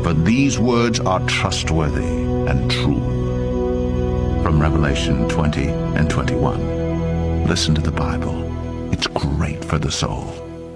for these words are trustworthy and true. From Revelation 20 and 21. Listen to the Bible. It's great for the soul.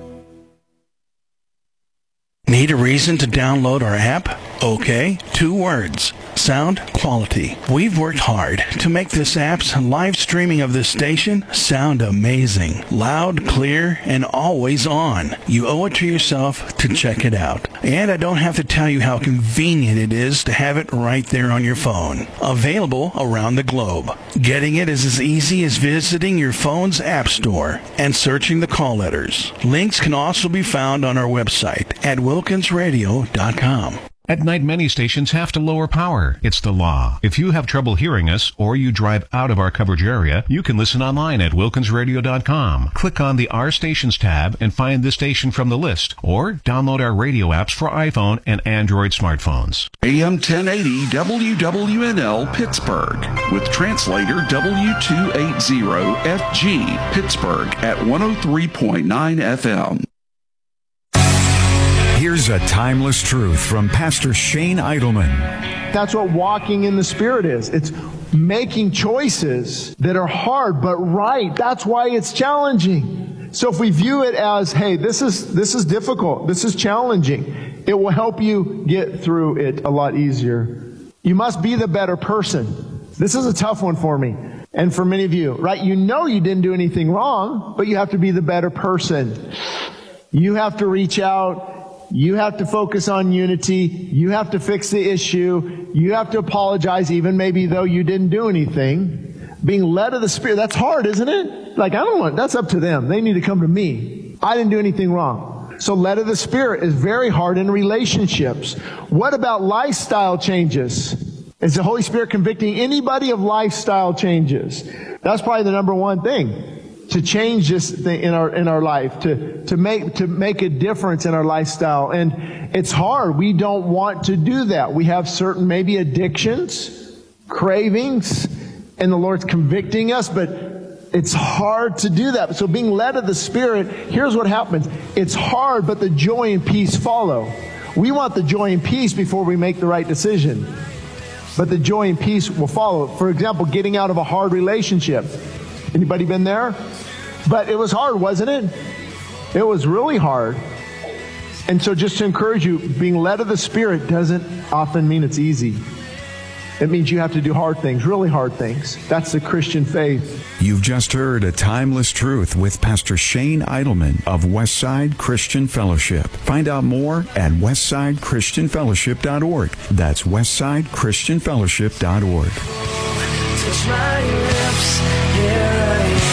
Need a reason to download our app? Okay, 2 words. Sound quality. We've worked hard to make this app's live streaming of this station sound amazing. Loud, clear, and always on. You owe it to yourself to check it out. And I don't have to tell you how convenient it is to have it right there on your phone. Available around the globe. Getting it is as easy as visiting your phone's app store and searching the call letters. Links can also be found on our website at wilkinsradio.com. At night, many stations have to lower power. It's the law. If you have trouble hearing us or you drive out of our coverage area, you can listen online at wilkinsradio.com. Click on the Our Stations tab and find this station from the list, or download our radio apps for iPhone and Android smartphones. AM 1080 WWNL Pittsburgh with translator W280FG Pittsburgh at 103.9 FM. Here's a timeless truth from Pastor Shane Idleman. That's what walking in the Spirit is. It's making choices that are hard but right. That's why it's challenging. So if we view it as, hey, this is difficult, this is challenging, it will help you get through it a lot easier. You must be the better person. This is a tough one for me and for many of you, right? You know you didn't do anything wrong, but you have to be the better person. You have to reach out. You have to focus on unity. You have to fix the issue. You have to apologize, even maybe though you didn't do anything. Being led of the Spirit, that's hard, isn't it? Like, that's up to them. They need to come to me. I didn't do anything wrong. So led of the Spirit is very hard in relationships. What about lifestyle changes? Is the Holy Spirit convicting anybody of lifestyle changes? That's probably the number one thing. To change this thing in our life, to make a difference in our lifestyle. And it's hard. We don't want to do that. We have certain maybe addictions, cravings, and the Lord's convicting us, but it's hard to do that. So being led of the Spirit, here's what happens. It's hard, but the joy and peace follow. We want the joy and peace before we make the right decision. But the joy and peace will follow. For example, getting out of a hard relationship. Anybody been there? But it was hard, wasn't it? It was really hard. And so just to encourage you, being led of the Spirit doesn't often mean it's easy. It means you have to do hard things, really hard things. That's the Christian faith. You've just heard A Timeless Truth with Pastor Shane Idleman of Westside Christian Fellowship. Find out more at westsidechristianfellowship.org. That's westsidechristianfellowship.org. Touch my lips, here I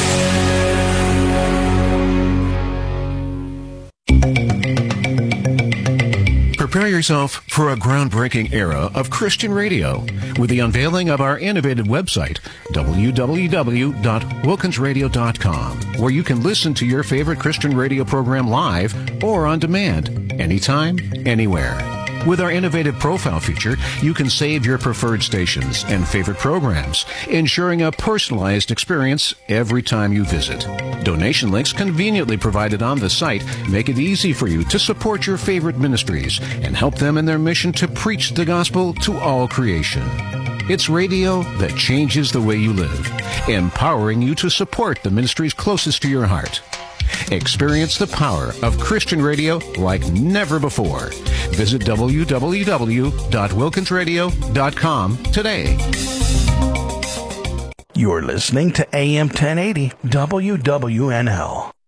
Prepare yourself for a groundbreaking era of Christian radio with the unveiling of our innovative website, www.wilkinsradio.com, where you can listen to your favorite Christian radio program live or on demand, anytime, anywhere. With our innovative profile feature, you can save your preferred stations and favorite programs, ensuring a personalized experience every time you visit. Donation links conveniently provided on the site make it easy for you to support your favorite ministries and help them in their mission to preach the gospel to all creation. It's radio that changes the way you live, empowering you to support the ministries closest to your heart. Experience the power of Christian radio like never before. Visit www.wilkinsradio.com today. You're listening to AM 1080 WWNL.